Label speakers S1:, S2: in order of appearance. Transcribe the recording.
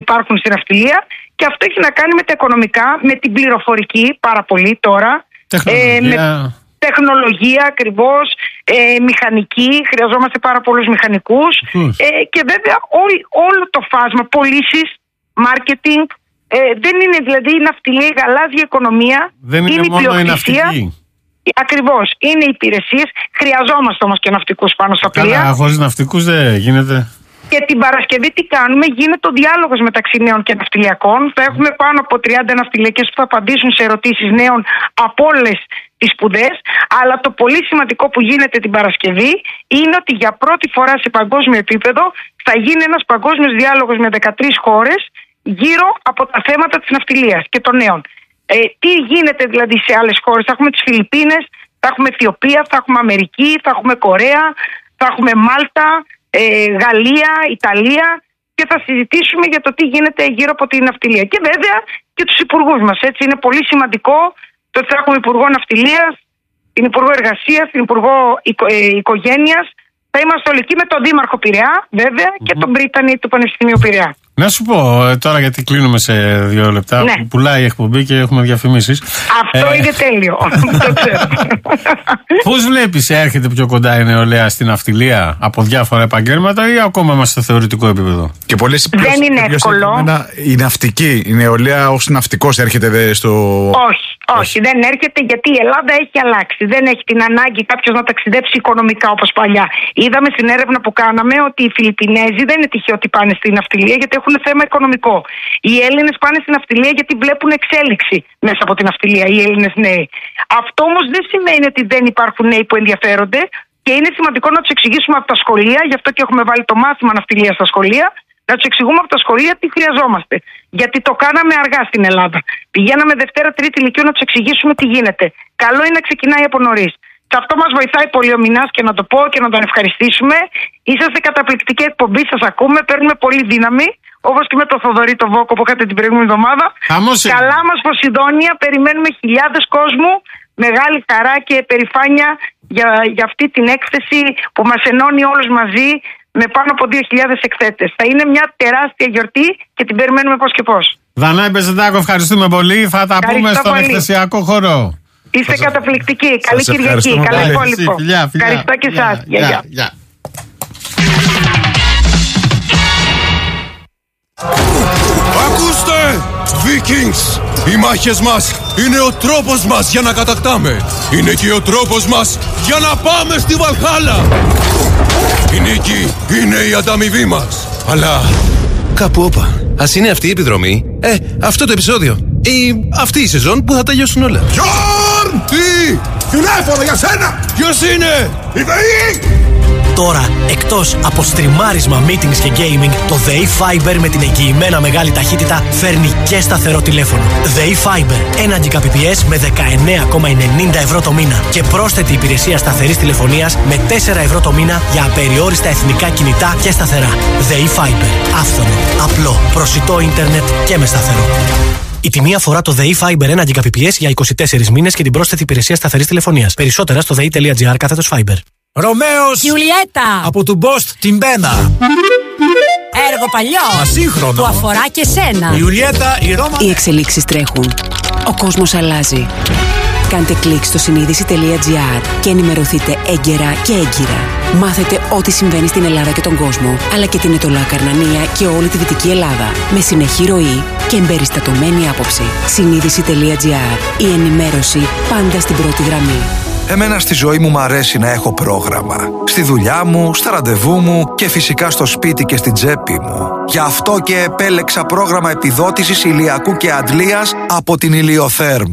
S1: υπάρχουν στην ναυτιλία, και αυτό έχει να κάνει με τα οικονομικά, με την πληροφορική πάρα πολύ τώρα. Τεχνολογία ακριβώς, μηχανική, χρειαζόμαστε πάρα πολλούς μηχανικούς, και βέβαια όλο το φάσμα, πωλήσεις, marketing, δεν είναι δηλαδή η ναυτιλία, η γαλάζια οικονομία,
S2: δεν είναι μόνο η ναυτική.
S1: Ακριβώς, είναι οι υπηρεσίες, χρειαζόμαστε όμως και ναυτικούς πάνω στα πλοία.
S2: Καλά, χωρίς ναυτικούς δεν γίνεται.
S1: Και την Παρασκευή τι κάνουμε? Γίνεται ο διάλογος μεταξύ νέων και ναυτιλιακών. Θα έχουμε πάνω από 30 ναυτιλιακές που θα απαντήσουν σε ερωτήσεις νέων από όλες τις σπουδές. Αλλά το πολύ σημαντικό που γίνεται την Παρασκευή είναι ότι για πρώτη φορά σε παγκόσμιο επίπεδο θα γίνει ένας παγκόσμιος διάλογος με 13 χώρες γύρω από τα θέματα της ναυτιλίας και των νέων. Τι γίνεται δηλαδή σε άλλες χώρες? Θα έχουμε τις Φιλιππίνες, θα έχουμε Αιθιοπία, θα έχουμε Αμερική, θα έχουμε Κορέα, θα έχουμε Μάλτα, Γαλλία, Ιταλία, και θα συζητήσουμε για το τι γίνεται γύρω από την ναυτιλία. Και βέβαια και τους υπουργούς μας. Έτσι, είναι πολύ σημαντικό το ότι θα έχουμε υπουργό ναυτιλίας, την υπουργό εργασίας, την υπουργό οικογένειας. Θα είμαστε όλοι εκεί με τον Δήμαρχο Πειραιά, βέβαια, και τον Πρίτανη του Πανεπιστημίου Πειραιά.
S2: Να σου πω τώρα, γιατί κλείνουμε σε 2 λεπτά.
S1: Ναι.
S2: Πουλάει η εκπομπή και έχουμε διαφημίσεις.
S1: Αυτό είναι τέλειο. Το ξέρω.
S2: Πώς βλέπεις, έρχεται πιο κοντά η νεολαία στην ναυτιλία από διάφορα επαγγέλματα, ή ακόμα είμαστε στο θεωρητικό επίπεδο?
S3: Και
S1: δεν είναι εύκολο.
S3: Η ναυτική, η νεολαία ως ναυτικός έρχεται στο.
S1: Όχι, δεν έρχεται, γιατί η Ελλάδα έχει αλλάξει. Δεν έχει την ανάγκη κάποιος να ταξιδέψει οικονομικά όπως παλιά. Είδαμε στην έρευνα που κάναμε ότι οι Φιλιππινέζοι δεν είναι τυχαίο ότι πάνε στην ναυτιλία, γιατί έχουν θέμα οικονομικό. Οι Έλληνες πάνε στην ναυτιλία γιατί βλέπουν εξέλιξη μέσα από την ναυτιλία, οι Έλληνες νέοι. Αυτό όμως δεν σημαίνει ότι δεν υπάρχουν νέοι που ενδιαφέρονται, και είναι σημαντικό να τους εξηγήσουμε από τα σχολεία, γι' αυτό και έχουμε βάλει το μάθημα ναυτιλίας στα σχολεία, να τους εξηγούμε από τα σχολεία τι χρειαζόμαστε. Γιατί το κάναμε αργά στην Ελλάδα. Πηγαίναμε Δευτέρα, Τρίτη Λυκείου να τους εξηγήσουμε τι γίνεται. Καλό είναι να ξεκινάει από νωρίς. Σε αυτό μας βοηθάει πολύ ο Μινάς, και να το πω και να τον ευχαριστήσουμε. Είσαστε καταπληκτική εκπομπή, σας ακούμε, παίρνουμε πολύ δύναμη. Όπως και με το Θοδωρή το Βόκο που είχατε την προηγούμενη εβδομάδα. Καλά μας Ποσειδόνια, περιμένουμε χιλιάδες κόσμου. Μεγάλη χαρά και περηφάνεια για αυτή την έκθεση που μας ενώνει όλους μαζί, με πάνω από 2.000 εκθέτες. Θα είναι μια τεράστια γιορτή και την περιμένουμε πώς και πώς.
S2: Δανάη Μπεζεντάκο, ευχαριστούμε πολύ. Θα τα πούμε στον εκθεσιακό χώρο.
S1: Είστε καταπληκτικοί. Καλή Κυριακή. Καλό υπόλοιπο. Ευχαριστώ και εσάς. Γεια.
S4: Ακούστε! Vikings! Οι μάχες μας είναι ο τρόπος μας για να κατακτάμε. Είναι και ο τρόπος μας για να πάμε στη Βαλχάλα. Η νίκη είναι η ανταμοιβή μας. Αλλά κάπου όπα. Ας είναι αυτή η επιδρομή, αυτό το επεισόδιο, ή αυτή η σεζόν που θα τελειώσουν όλα. Γιόρν! Τι! Τηλέφωνο για σένα! Ποιος είναι? Η ΔΕΗ!
S5: Τώρα, εκτός από στριμάρισμα, meetings και gaming, το ΔΕΗ Fiber με την εγγυημένα μεγάλη ταχύτητα φέρνει και σταθερό τηλέφωνο. ΔΕΗ Fiber, 1 Gbps με 19,90 ευρώ το μήνα και πρόσθετη υπηρεσία σταθερής τηλεφωνίας με 4 ευρώ το μήνα για απεριόριστα εθνικά κινητά και σταθερά. ΔΕΗ Fiber, άφθονο, απλό, προσιτό ίντερνετ και με σταθερό. Η τιμή αφορά το ΔΕΗ Fiber 1 Gbps για 24 μήνες και την πρόσθετη υπηρεσία σταθερής τηλεφωνίας. Περισσότερα στο dei.gr/Fiber.
S6: Ρωμαίος
S7: Γιουλιέτα
S6: από του Μπόστ την Μπένα.
S7: Έργο παλιό
S6: Ασύγχρονο
S7: που αφορά και σένα.
S6: Η Γιουλιέτα, η Ρώμα.
S8: Οι εξελίξεις τρέχουν. Ο κόσμος αλλάζει. Κάντε κλικ στο συνείδηση.gr και ενημερωθείτε έγκαιρα και έγκυρα. Μάθετε ό,τι συμβαίνει στην Ελλάδα και τον κόσμο, αλλά και την Ετωλά Καρνανία και όλη τη Δυτική Ελλάδα, με συνεχή ροή και εμπεριστατωμένη άποψη. Συνείδηση.gr. Η ενημέρωση πάντα στην πρώτη γραμμή.
S9: Εμένα στη ζωή μου αρέσει να έχω πρόγραμμα. Στη δουλειά μου, στα ραντεβού μου και φυσικά στο σπίτι και στην τσέπη μου. Γι' αυτό και επέλεξα πρόγραμμα επιδότησης ηλιακού και αντλίας από την Ηλιοθέρμ.